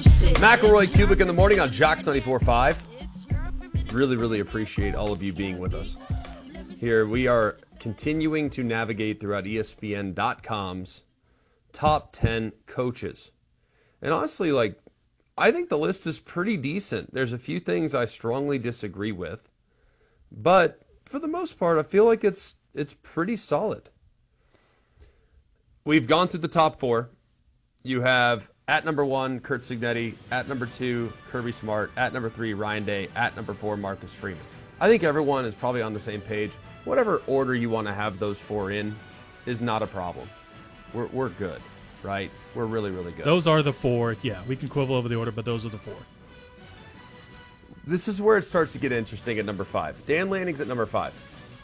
McElroy Cubic in the morning on Jocks 94.5. Really, really appreciate all of you being with us. Here we are continuing to navigate throughout ESPN.com's top 10 coaches. And honestly, I think the list is pretty decent. There's a few things I strongly disagree with. But for the most part, I feel like it's pretty solid. We've gone through the top 4. You have at number 1, Curt Cignetti. At number 2, Kirby Smart. At number 3, Ryan Day. At number 4, Marcus Freeman. I think everyone is probably on the same page. Whatever order you want to have those 4 in is not a problem. We're good, right? We're really, really good. Those are the 4. Yeah, we can quibble over the order, but those are the 4. This is where it starts to get interesting at number 5. Dan Lanning's at number 5.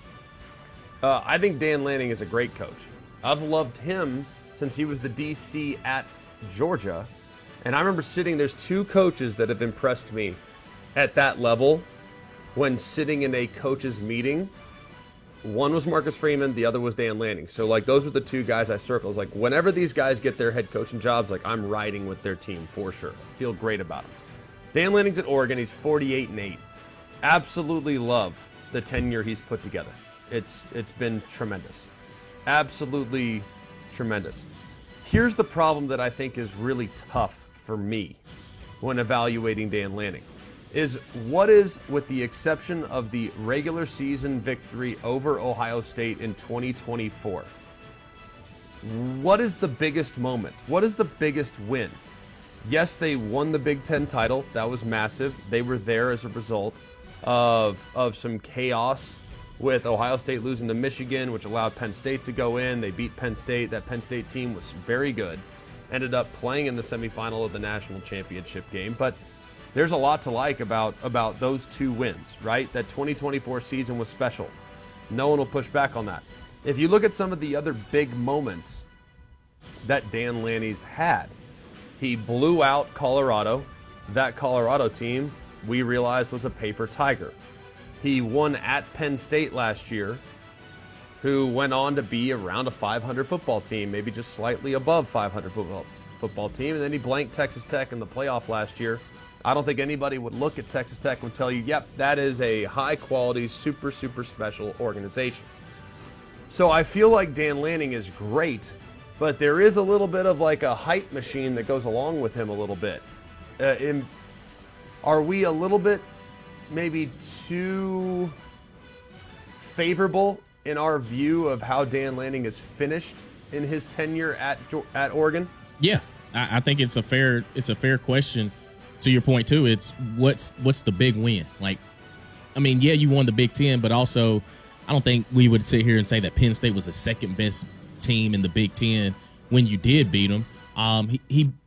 I think Dan Lanning is a great coach. I've loved him since he was the DC at Georgia. And I remember there's 2 coaches that have impressed me at that level when sitting in a coach's meeting. One was Marcus Freeman, the other was Dan Lanning. So, those are the 2 guys I circle. It's whenever these guys get their head coaching jobs, I'm riding with their team for sure. Feel great about them. Dan Lanning's at Oregon. He's 48-8. Absolutely love the tenure he's put together. It's been tremendous. Absolutely tremendous. Here's the problem that I think is really tough for me when evaluating Dan Lanning. With the exception of the regular season victory over Ohio State in 2024, what is the biggest moment? What is the biggest win? Yes, they won the Big Ten title. That was massive. They were there as a result of some chaos with Ohio State losing to Michigan, which allowed Penn State to go in. They beat Penn State. That Penn State team was very good. Ended up playing in the semifinal of the national championship game. But there's a lot to like about those 2 wins, right? That 2024 season was special. No one will push back on that. If you look at some of the other big moments that Dan Lanning's had, he blew out Colorado. That Colorado team, we realized, was a paper tiger. He won at Penn State last year, who went on to be around a 500 football team, maybe just slightly above 500 football team. And then he blanked Texas Tech in the playoff last year. I don't think anybody would look at Texas Tech and tell you, yep, that is a high-quality, super, super special organization. So I feel like Dan Lanning is great, but there is a little bit of a hype machine that goes along with him a little bit. Are we a little bit maybe too favorable in our view of how Dan Lanning is finished in his tenure at Oregon? Yeah, I think it's a fair question. To your point too, it's what's the big win? Yeah, you won the Big Ten, but also I don't think we would sit here and say that Penn State was the second best team in the Big Ten when you did beat them. He